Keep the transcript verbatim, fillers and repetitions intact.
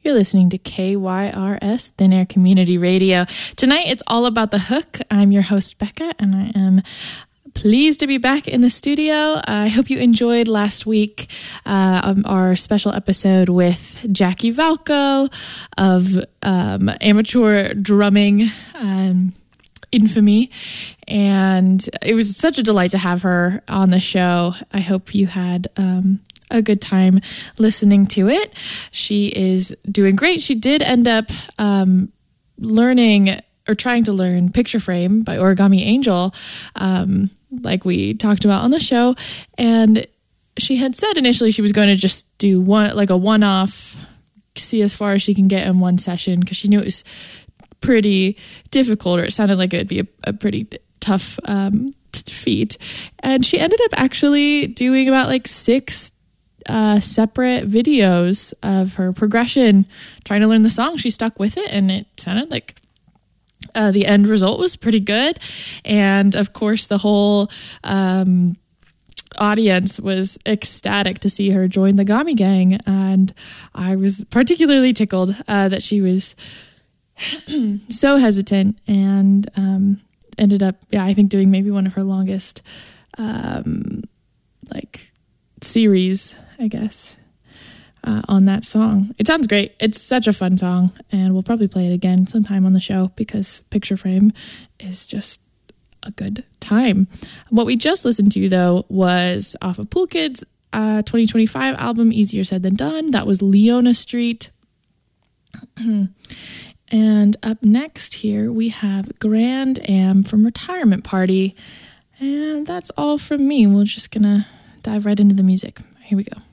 You're listening to K Y R S, Thin Air Community Radio. Tonight, it's all about the hook. I'm your host, Becca, and I am pleased to be back in the studio. I hope you enjoyed last week uh, um, our special episode with Jackie Valco of um, amateur drumming um, infamy. And it was such a delight to have her on the show. I hope you had um, a good time listening to it. She is doing great. She did end up um, learning or trying to learn Picture Frame by Origami Angel, um, like we talked about on the show. And she had said initially she was going to just do one, like a one-off, see as far as she can get in one session, because she knew it was pretty difficult, or it sounded like it would be a, a pretty tough um, feat. And she ended up actually doing about like six uh, separate videos of her progression, trying to learn the song. She stuck with it, and it sounded like Uh, the end result was pretty good. And of course, the whole um, audience was ecstatic to see her join the Gami Gang. And I was particularly tickled uh, that she was so hesitant and um, ended up, yeah, I think doing maybe one of her longest um, like series, I guess. Uh, on that song. It sounds great. It's such a fun song, and we'll probably play it again sometime on the show because Picture Frame is just a good time. What we just listened to, though, was off of Pool Kids' uh, twenty twenty-five album, Easier Said Than Done. That was Leona Street. And up next here, we have Grand Am from Retirement Party. And that's all from me. We're just going to dive right into the music. Here we go.